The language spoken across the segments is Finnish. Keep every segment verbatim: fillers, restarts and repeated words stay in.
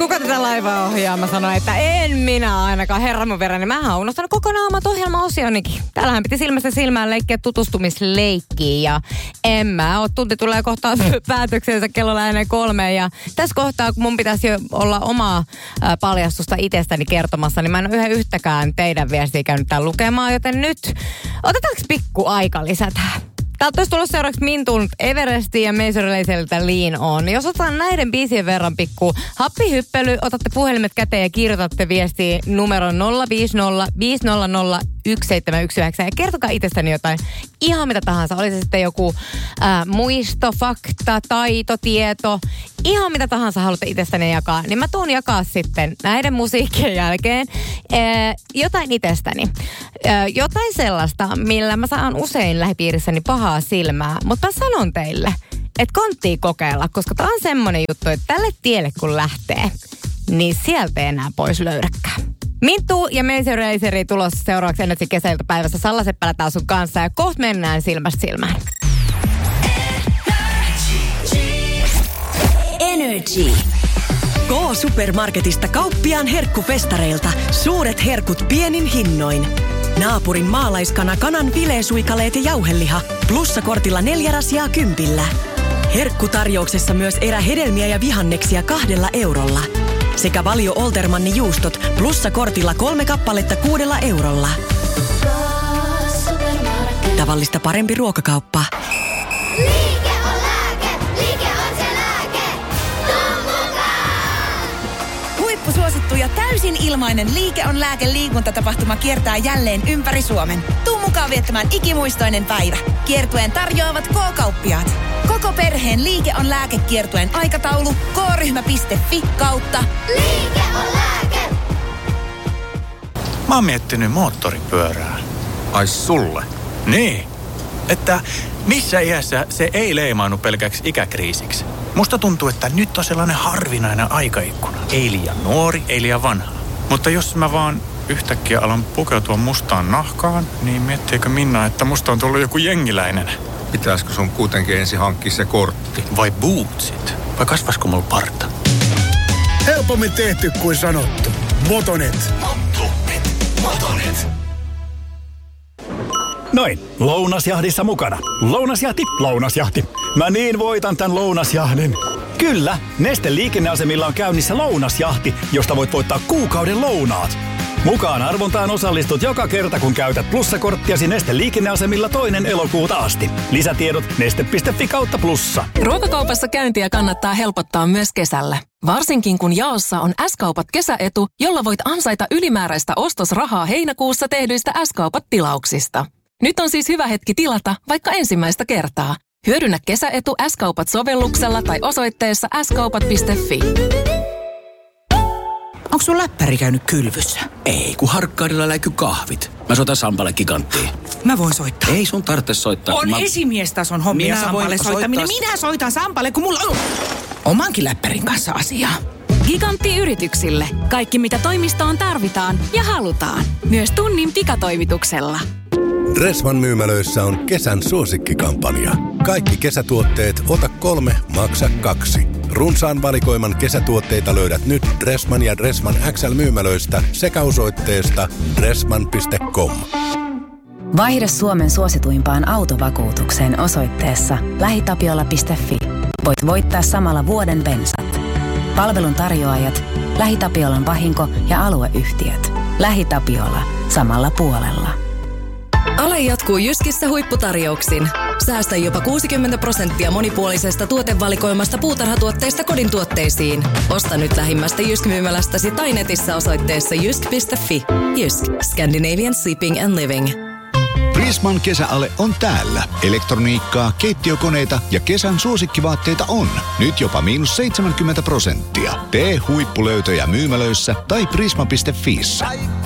kuka tätä laivaa ohjaa? Mä sanoin, että en minä ainakaan, herra mun verran. Niin mähän oon unohtanut kokonaan omat ohjelma-osionikin. Täällähän piti silmästä silmään leikkiä tutustumisleikkiä. Ja en mä oo, tunti tulee kohta päätöksensä kello lähenee kolmeen. Ja tässä kohtaa, kun mun pitäisi jo olla omaa paljastusta itsestäni kertomassa, niin mä en ole yhden yhtäkään teidän viestiä käynyt täällä lukemaan. Joten nyt otetaanko pikku aika lisätä? Täältä olisi tullut seuraavaksi Mintun Everestin ja Major Lazerilta Lean On. Jos otetaan näiden biisien verran pikku happihyppely, otatte puhelimet käteen ja kirjoitatte viestiä numero nolla viisi nolla viisi nolla nolla yksi seitsemän yksi yhdeksän ja kertokaa itsestäni jotain ihan mitä tahansa. Oli se sitten joku ää, muisto, fakta, taito, tieto, ihan mitä tahansa haluatte itsestäni jakaa, niin mä tuun jakaa sitten näiden musiikkien jälkeen ää, jotain itsestäni. Ää, jotain sellaista, millä mä saan usein lähipiirissäni pahaa silmää, mutta mä sanon teille, että konttii kokeilla, koska tää on semmonen juttu, että tälle tielle kun lähtee, niin sieltä ei enää pois löydäkään. Minttu ja Major Lazer tulossa seuraavaksi Energy kesäiltapäivässä. Salla Seppälä taas sun kanssa ja kohta mennään silmästä silmään. Energy. K-Supermarketista kauppiaan herkkufestareilta. Suuret herkut pienin hinnoin. Naapurin maalaiskana kanan fileesuikaleet ja jauheliha. Plussakortilla neljä rasiaa kympillä. Herkkutarjouksessa myös erähedelmiä ja vihanneksia kahdella eurolla. Sekä Valio Oltermanni juustot plussakortilla kolme kappaletta kuudella eurolla. Tavallista parempi ruokakauppa. Liike on lääke, liike on se lääke. Tuu mukaan! Huippusuosittu ja täysin ilmainen Liike on lääke liikuntatapahtuma kiertää jälleen ympäri Suomen. Tuu mukaan viettämään ikimuistoinen päivä. Kiertueen tarjoavat K-kauppiaat. Koko perheen Liike on lääkekiertueen aikataulu k-ryhmä piste fi kautta Liike on lääke. Mä oon miettinyt moottoripyörää. Ai sulle? Niin, että missä iässä se ei leimaannu pelkäksi ikäkriisiksi. Musta tuntuu, että nyt on sellainen harvinainen aikaikkuna. Ei liian nuori, ei liian vanha. Mutta jos mä vaan yhtäkkiä alan pukeutua mustaan nahkaan, niin miettiikö Minna, että musta on tullut joku jengiläinen? Pitäisikö sun kuitenkin ensin hankkia se kortti? Vai bootsit? Vai kasvasko mulla parta? Helpommin tehty kuin sanottu. Motonet. Motonet. Motonet. Noin, lounasjahdissa mukana. Lounasjahti, lounasjahti. Mä niin voitan tän lounasjahdin. Kyllä, Neste liikenneasemilla on käynnissä lounasjahti, josta voit voittaa kuukauden lounaat. Mukaan arvontaan osallistut joka kerta, kun käytät plussakorttiasi Neste liikenneasemilla toinen elokuuta asti. Lisätiedot neste piste fi kautta plussa. Ruokakaupassa käyntiä kannattaa helpottaa myös kesällä. Varsinkin kun jaossa on S-kaupat kesäetu, jolla voit ansaita ylimääräistä ostosrahaa heinäkuussa tehdyistä S-kaupat tilauksista. Nyt on siis hyvä hetki tilata vaikka ensimmäistä kertaa. Hyödynnä kesäetu S-kaupat sovelluksella tai osoitteessa s kaupat piste fi. Onko sun läppäri käynyt kylvyssä? Ei, kun Harkkaudella läiky kahvit. Mä soitan Sampalle Giganttiin. Mä voin soittaa. Ei sun tarvitse soittaa. On mä... esimiestason hommia Minä Sampalle voin soittaminen. soittaa... Minä soitan Sampalle, kun mulla on omankin läppärin kanssa asiaa. Gigantti yrityksille. Kaikki mitä toimistoon tarvitaan ja halutaan. Myös tunnin pikatoimituksella. Dressman myymälöissä on kesän suosikkikampanja. Kaikki kesätuotteet ota kolme, maksa kaksi. Runsaan valikoiman kesätuotteita löydät nyt Dressman ja Dressman X L-myymälöistä sekä osoitteesta dressman piste com. Vaihda Suomen suosituimpaan autovakuutukseen osoitteessa lähitapiola piste fi. Voit voittaa samalla vuoden bensat. Palvelun tarjoajat, LähiTapiolan vahinko- ja alueyhtiöt. LähiTapiola. Samalla puolella. Ale jatkuu Jyskissä huipputarjouksin. Säästä jopa kuusikymmentä prosenttia monipuolisesta tuotevalikoimasta puutarhatuotteista kodin tuotteisiin. Osta nyt lähimmästä Jysk-myymälästäsi tai netissä osoitteessa jysk piste fi. Jysk. Scandinavian Sleeping and Living. Prisman kesäale on täällä. Elektroniikkaa, keittiökoneita ja kesän suosikkivaatteita on. Nyt jopa miinus seitsemänkymmentä prosenttia. Tee huippulöytöjä myymälöissä tai prisma piste fiissä.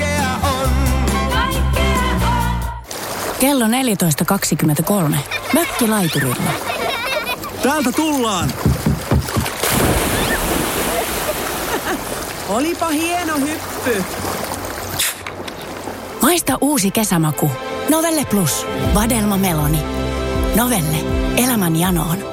Kello neljätoista kaksikymmentäkolme. Mökkilaiturilla. Täältä tullaan! Olipa hieno hyppy. Maista uusi kesämaku. Novelle Plus. Vadelma meloni. Novelle. Elämän janoon.